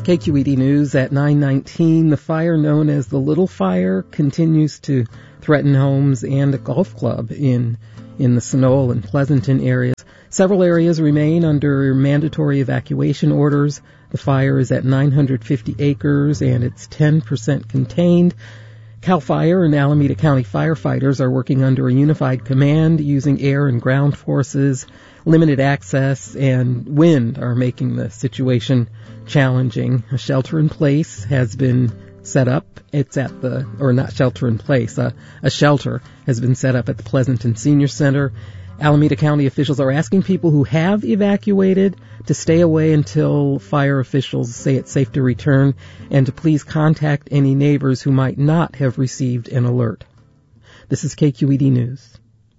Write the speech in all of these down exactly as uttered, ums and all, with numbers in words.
K Q E D News at nine nineteen. The fire known as the Little Fire continues to threaten homes and a golf club in in the Sunol and Pleasanton areas. Several areas remain under mandatory evacuation orders. The fire is at nine hundred fifty acres and it's ten percent contained. CAL FIRE and Alameda County firefighters are working under a unified command using air and ground forces. Limited access and wind are making the situation challenging. A shelter in place has been set up. It's at the, or not shelter in place, uh, a shelter has been set up at the Pleasanton Senior Center. Alameda County officials are asking people who have evacuated to stay away until fire officials say it's safe to return and to please contact any neighbors who might not have received an alert. This is K Q E D News.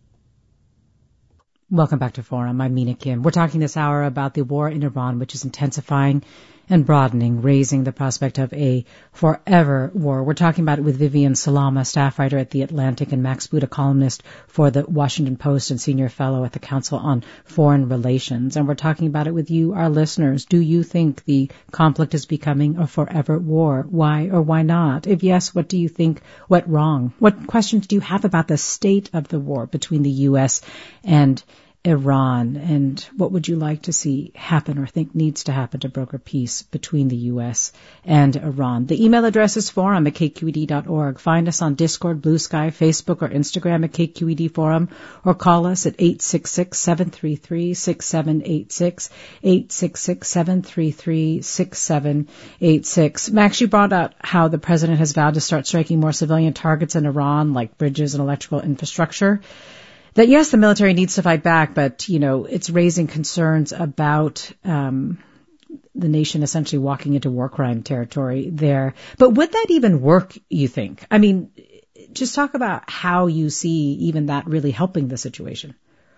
Welcome back to Forum. I'm Mina Kim. We're talking this hour about the war in Iran, which is intensifying and broadening, raising the prospect of a forever war. We're talking about it with Vivian Salama, staff writer at The Atlantic, and Max Boot, a columnist for the Washington Post and senior fellow at the Council on Foreign Relations. And we're talking about it with you, our listeners. Do you think the conflict is becoming a forever war? Why or why not? If yes, what do you think went wrong? What questions do you have about the state of the war between the U S and Iran, and what would you like to see happen or think needs to happen to broker peace between the U S and Iran? The email address is forum at k q e d dot org. Find us on Discord, Blue Sky, Facebook, or Instagram at K Q E D Forum, or call us at eight six six, seven three three, six seven eight six, eight six six, seven three three, six seven eight six. Max, you brought out how the president has vowed to start striking more civilian targets in Iran, like bridges and electrical infrastructure. That, yes, the military needs to fight back, but, you know, it's raising concerns about um, the nation essentially walking into war crime territory there. But would that even work, you think? I mean, just talk about how you see even that really helping the situation.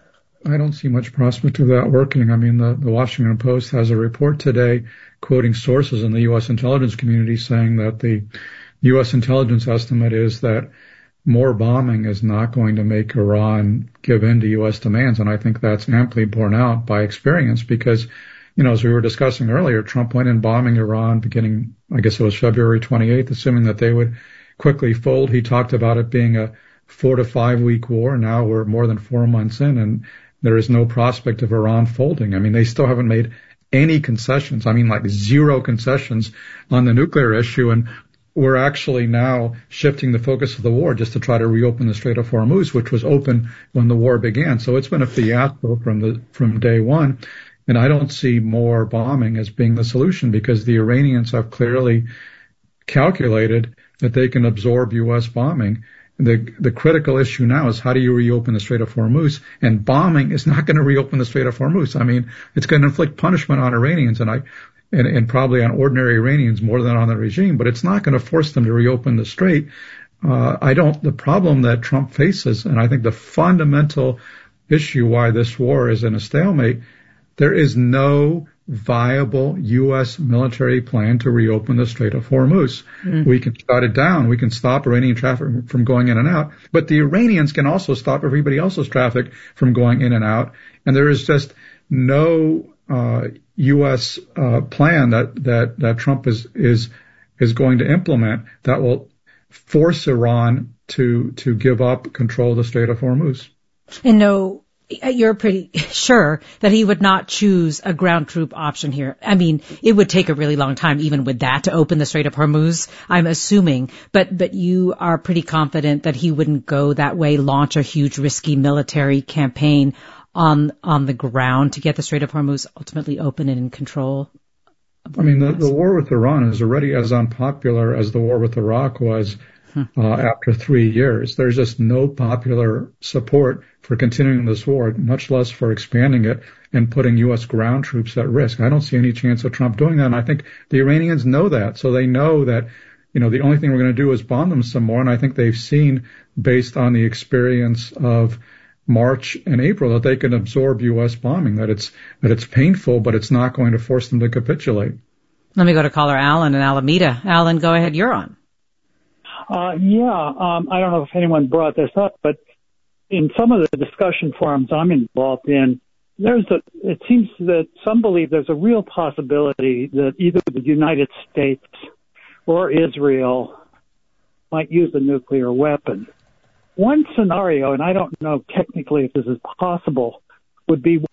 I don't see much prospect of that working. I mean, the, the Washington Post has a report today quoting sources in the U S intelligence community saying that the U S intelligence estimate is that more bombing is not going to make Iran give in to U S demands. And I think that's amply borne out by experience because, you know, as we were discussing earlier, Trump went in bombing Iran beginning, I guess it was February twenty-eighth, assuming that they would quickly fold. He talked about it being a four to five week war. Now we're more than four months in and there is no prospect of Iran folding. I mean, they still haven't made any concessions. I mean, like zero concessions on the nuclear issue. And we're actually now shifting the focus of the war just to try to reopen the Strait of Hormuz, which was open when the war began. So it's been a fiasco from the from day one. And I don't see more bombing as being the solution because the Iranians have clearly calculated that they can absorb U S bombing. The the critical issue now is how do you reopen the Strait of Hormuz? And bombing is not going to reopen the Strait of Hormuz. I mean, it's going to inflict punishment on Iranians. And I And, and probably on ordinary Iranians more than on the regime, but it's not going to force them to reopen the strait. Uh, I don't, the problem that Trump faces, and I think the fundamental issue why this war is in a stalemate, there is no viable U S military plan to reopen the Strait of Hormuz. Mm. We can shut it down. We can stop Iranian traffic from going in and out, but the Iranians can also stop everybody else's traffic from going in and out. And there is just no, uh, U S uh, plan that, that, that Trump is, is, is going to implement that will force Iran to, to give up control of the Strait of Hormuz. And no, you're pretty sure that he would not choose a ground troop option here. I mean, it would take a really long time even with that to open the Strait of Hormuz, I'm assuming. But, but you are pretty confident that he wouldn't go that way, launch a huge risky military campaign on on the ground to get the Strait of Hormuz ultimately open and in control? I mean, the, the war with Iran is already as unpopular as the war with Iraq was uh, after three years. There's just no popular support for continuing this war, much less for expanding it and putting U S ground troops at risk. I don't see any chance of Trump doing that, and I think the Iranians know that. So they know that, you know, the only thing we're going to do is bomb them some more, and I think they've seen, based on the experience of March and April, that they can absorb U S bombing, that it's that it's painful, but it's not going to force them to capitulate. Let me go to caller Alan in Alameda. Alan, go ahead. You're on. Uh, yeah, um, I don't know if anyone brought this up, but in some of the discussion forums I'm involved in, there's a, it seems that some believe there's a real possibility that either the United States or Israel might use a nuclear weapon. One scenario, and I don't know technically if this is possible, would be